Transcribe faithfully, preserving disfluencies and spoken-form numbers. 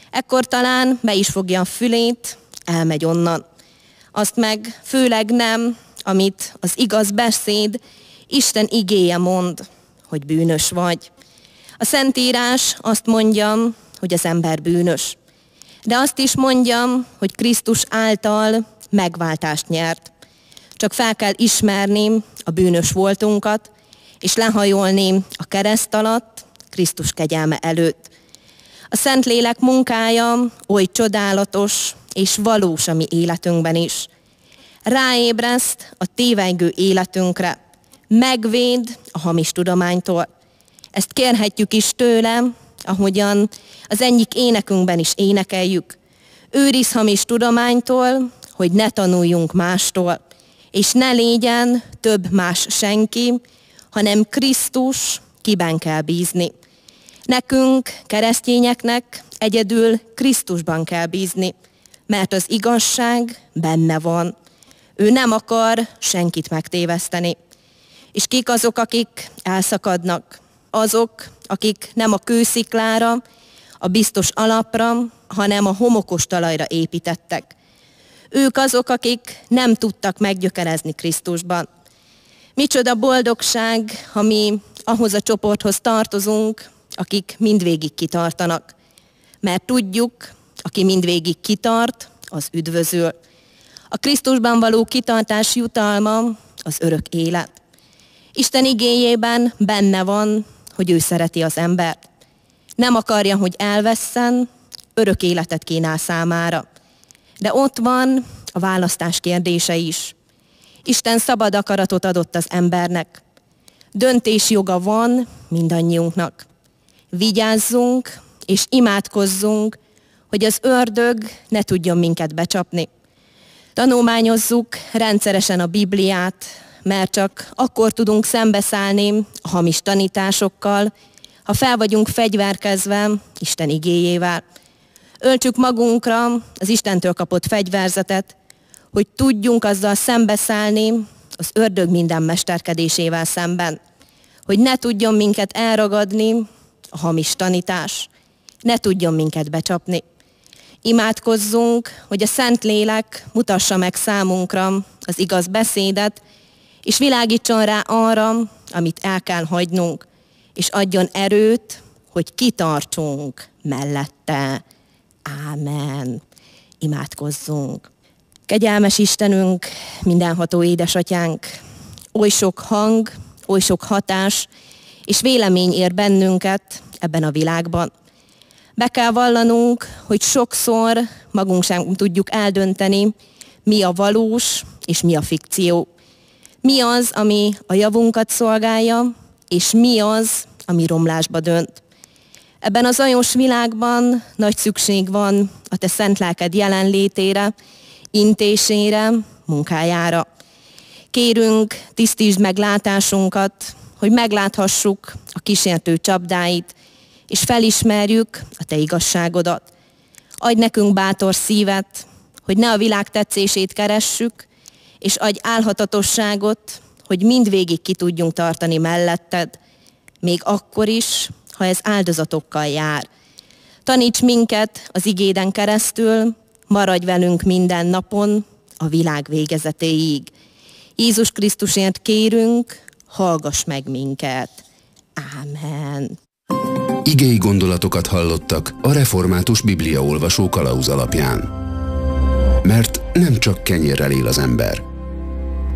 Ekkor talán be is fogja a fülét, elmegy onnan. Azt meg főleg nem, amit az igaz beszéd, Isten igéje mond, hogy bűnös vagy. A Szentírás azt mondja, hogy az ember bűnös. De azt is mondja, hogy Krisztus által megváltást nyert. Csak fel kell ismerni a bűnös voltunkat, és lehajolni a kereszt alatt Krisztus kegyelme előtt. A Szentlélek munkája oly csodálatos és valós a mi életünkben is. Ráébreszt a tévejgő életünkre, megvéd a hamis tudománytól. Ezt kérhetjük is tőle, ahogyan az egyik énekünkben is énekeljük. Őrizz hamis tudománytól, hogy ne tanuljunk mástól, és ne légyen több más senki, hanem Krisztus, kiben kell bízni. Nekünk, keresztényeknek egyedül Krisztusban kell bízni, mert az igazság benne van. Ő nem akar senkit megtéveszteni. És kik azok, akik elszakadnak? Azok, akik nem a kősziklára, a biztos alapra, hanem a homokos talajra építettek. Ők azok, akik nem tudtak meggyökerezni Krisztusban. Micsoda boldogság, ha mi ahhoz a csoporthoz tartozunk, akik mindvégig kitartanak. Mert tudjuk, aki mindvégig kitart, az üdvözül. A Krisztusban való kitartás jutalma az örök élet. Isten igéjében benne van, hogy ő szereti az embert. Nem akarja, hogy elvesszen, örök életet kínál számára. De ott van a választás kérdése is. Isten szabad akaratot adott az embernek. Döntésjoga van mindannyiunknak. Vigyázzunk és imádkozzunk, hogy az ördög ne tudjon minket becsapni. Tanulmányozzuk rendszeresen a Bibliát, mert csak akkor tudunk szembeszállni a hamis tanításokkal, ha fel vagyunk fegyverkezve Isten igéjével. Öltsük magunkra az Istentől kapott fegyverzetet, hogy tudjunk azzal szembeszállni az ördög minden mesterkedésével szemben, hogy ne tudjon minket elragadni a hamis tanítás, ne tudjon minket becsapni. Imádkozzunk, hogy a Szentlélek mutassa meg számunkra az igaz beszédet, és világítson rá arra, amit el kell hagynunk, és adjon erőt, hogy kitartsunk mellette. Ámen. Imádkozzunk. Kegyelmes Istenünk, mindenható édesatyánk, oly sok hang, oly sok hatás és vélemény ér bennünket ebben a világban. Be kell vallanunk, hogy sokszor magunk sem tudjuk eldönteni, mi a valós és mi a fikció. Mi az, ami a javunkat szolgálja, és mi az, ami romlásba dönt. Ebben a zajos világban nagy szükség van a te szent lelked jelenlétére, intésére, munkájára. Kérünk, tisztítsd meg látásunkat, hogy megláthassuk a kísértő csapdáit, és felismerjük a te igazságodat. Adj nekünk bátor szívet, hogy ne a világ tetszését keressük, és adj álhatatosságot, hogy mindvégig ki tudjunk tartani melletted, még akkor is, ha ez áldozatokkal jár. Taníts minket az igéden keresztül, maradj velünk minden napon, a világ végezetéig. Jézus Krisztusért kérünk, hallgass meg minket. Ámen. Igei gondolatokat hallottak a Református Bibliaolvasó kalauz alapján. Mert nem csak kenyérrel él az ember,